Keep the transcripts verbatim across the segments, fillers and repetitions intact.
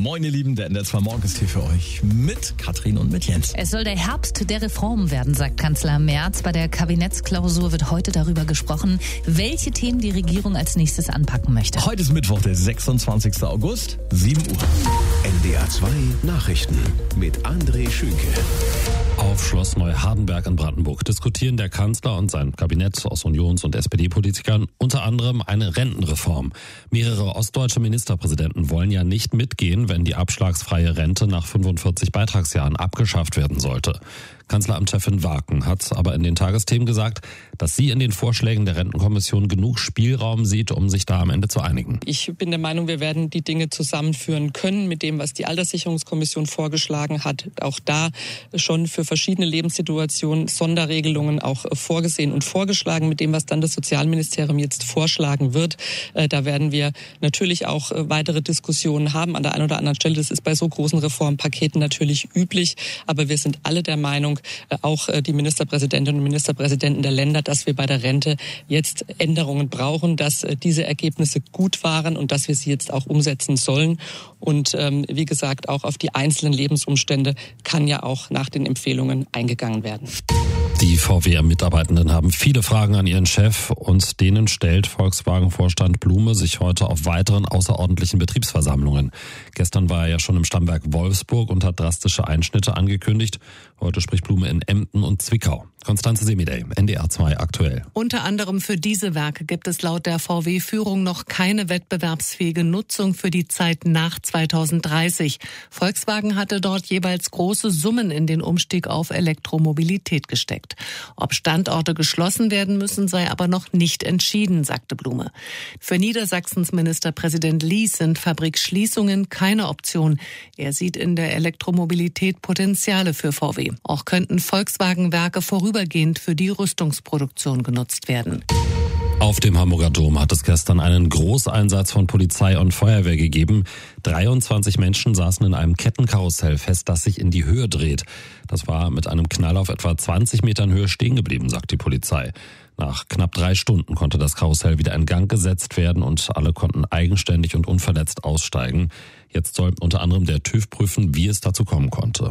Moin ihr Lieben, der N D R zwei Morgen ist hier für euch mit Katrin und mit Jens. Es soll der Herbst der Reformen werden, sagt Kanzler Merz. Bei der Kabinettsklausur wird heute darüber gesprochen, welche Themen die Regierung als nächstes anpacken möchte. Heute ist Mittwoch, der sechsundzwanzigster August, sieben Uhr. N D R zwei Nachrichten mit André Schünke. Auf Schloss Neuhardenberg in Brandenburg diskutieren der Kanzler und sein Kabinett aus Unions- und S P D-Politikern unter anderem eine Rentenreform. Mehrere ostdeutsche Ministerpräsidenten wollen ja nicht mitgehen, wenn die abschlagsfreie Rente nach fünfundvierzig Beitragsjahren abgeschafft werden sollte. Kanzleramtschefin Waken hat aber in den Tagesthemen gesagt, dass sie in den Vorschlägen der Rentenkommission genug Spielraum sieht, um sich da am Ende zu einigen. Ich bin der Meinung, wir werden die Dinge zusammenführen können mit dem, was die Alterssicherungskommission vorgeschlagen hat. Auch da schon für verschiedene Lebenssituationen Sonderregelungen auch vorgesehen und vorgeschlagen mit dem, was dann das Sozialministerium jetzt vorschlagen wird. Da werden wir natürlich auch weitere Diskussionen haben an der einen oder anderen Stelle. Das ist bei so großen Reformpaketen natürlich üblich. Aber wir sind alle der Meinung, auch die Ministerpräsidentinnen und Ministerpräsidenten der Länder, dass wir bei der Rente jetzt Änderungen brauchen, dass diese Ergebnisse gut waren und dass wir sie jetzt auch umsetzen sollen. Und ähm, wie gesagt, auch auf die einzelnen Lebensumstände kann ja auch nach den Empfehlungen eingegangen werden. Die V W M-Mitarbeitenden haben viele Fragen an ihren Chef und denen stellt Volkswagen-Vorstand Blume sich heute auf weiteren außerordentlichen Betriebsversammlungen. Gestern war er ja schon im Stammwerk Wolfsburg und hat drastische Einschnitte angekündigt. Heute spricht Blume in Emden und Zwickau. Konstanze Semidey, N D R zwei aktuell. Unter anderem für diese Werke gibt es laut der V W-Führung noch keine wettbewerbsfähige Nutzung für die Zeit nach zweitausenddreißig. Volkswagen hatte dort jeweils große Summen in den Umstieg auf Elektromobilität gesteckt. Ob Standorte geschlossen werden müssen, sei aber noch nicht entschieden, sagte Blume. Für Niedersachsens Ministerpräsident Lies sind Fabrikschließungen keine Option. Er sieht in der Elektromobilität Potenziale für V W. Auch könnten Volkswagen-Werke vorübergehend für die Rüstungsproduktion genutzt werden. Auf dem Hamburger Dom hat es gestern einen Großeinsatz von Polizei und Feuerwehr gegeben. dreiundzwanzig Menschen saßen in einem Kettenkarussell fest, das sich in die Höhe dreht. Das war mit einem Knall auf etwa zwanzig Metern Höhe stehen geblieben, sagt die Polizei. Nach knapp drei Stunden konnte das Karussell wieder in Gang gesetzt werden und alle konnten eigenständig und unverletzt aussteigen. Jetzt soll unter anderem der TÜV prüfen, wie es dazu kommen konnte.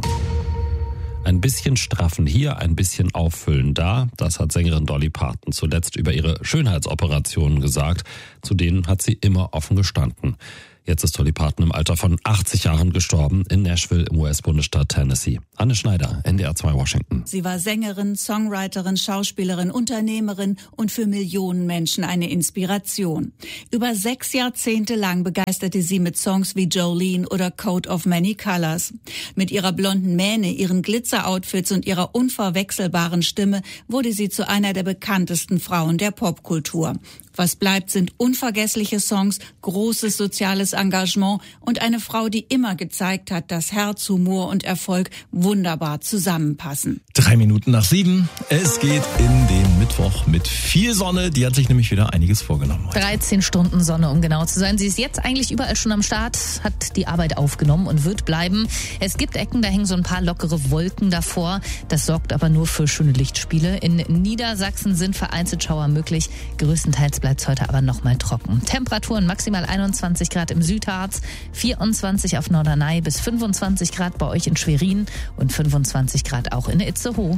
Ein bisschen straffen hier, ein bisschen auffüllen da. Das hat Sängerin Dolly Parton zuletzt über ihre Schönheitsoperationen gesagt. Zu denen hat sie immer offen gestanden. Jetzt ist Dolly Parton im Alter von achtzig Jahren gestorben in Nashville im U S-Bundesstaat Tennessee. Anne Schneider, N D R zwei Washington. Sie war Sängerin, Songwriterin, Schauspielerin, Unternehmerin und für Millionen Menschen eine Inspiration. Über sechs Jahrzehnte lang begeisterte sie mit Songs wie Jolene oder Coat of Many Colors. Mit ihrer blonden Mähne, ihren Glitzer-Outfits und ihrer unverwechselbaren Stimme wurde sie zu einer der bekanntesten Frauen der Popkultur. Was bleibt, sind unvergessliche Songs, großes soziales Engagement und eine Frau, die immer gezeigt hat, dass Herz, Humor und Erfolg wunderbar zusammenpassen. Drei Minuten nach sieben. Es geht in den Mittwoch mit viel Sonne. Die hat sich nämlich wieder einiges vorgenommen heute. dreizehn Stunden Sonne, um genau zu sein. Sie ist jetzt eigentlich überall schon am Start, hat die Arbeit aufgenommen und wird bleiben. Es gibt Ecken, da hängen so ein paar lockere Wolken davor. Das sorgt aber nur für schöne Lichtspiele. In Niedersachsen sind vereinzelt Schauer möglich. Größtenteils bleibt es heute aber noch mal trocken. Temperaturen maximal einundzwanzig Grad im Südharz, vierundzwanzig auf Norderney bis fünfundzwanzig Grad bei euch in Schwerin und fünfundzwanzig Grad auch in Itzehoe.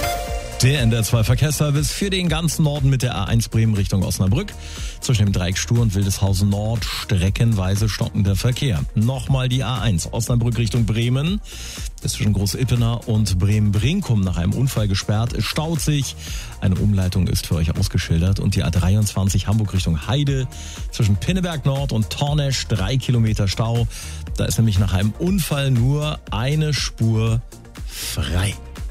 Der N D R zwei Verkehrsservice für den ganzen Norden mit der A eins Bremen Richtung Osnabrück. Zwischen dem Dreieck Stur und Wildeshausen Nord streckenweise stockender Verkehr. Nochmal die A eins Osnabrück Richtung Bremen. Ist zwischen Groß-Ippener und Bremen-Brinkum nach einem Unfall gesperrt. Es staut sich. Eine Umleitung ist für euch ausgeschildert. Und die A dreiundzwanzig Hamburg Richtung Heide. Zwischen Pinneberg Nord und Tornesch drei Kilometer Stau. Da ist nämlich nach einem Unfall nur eine Spur frei.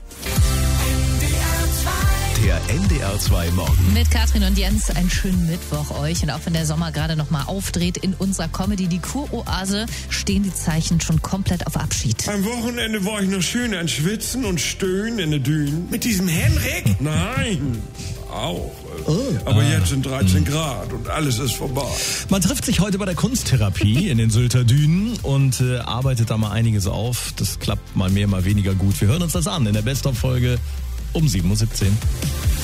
Der N D R zwei Morgen. Mit Katrin und Jens einen schönen Mittwoch euch. Und auch wenn der Sommer gerade noch mal aufdreht in unserer Comedy, die Kuroase, stehen die Zeichen schon komplett auf Abschied. Am Wochenende war ich noch schön an Schwitzen und Stöhnen in den Dünen. Mit diesem Henrik? Nein, auch. Oh, Aber ah. jetzt sind dreizehn Grad und alles ist vorbei. Man trifft sich heute bei der Kunsttherapie in den Sylter Dünen und äh, arbeitet da mal einiges auf. Das klappt mal mehr, mal weniger gut. Wir hören uns das an in der Best-of-Folge um sieben Uhr siebzehn.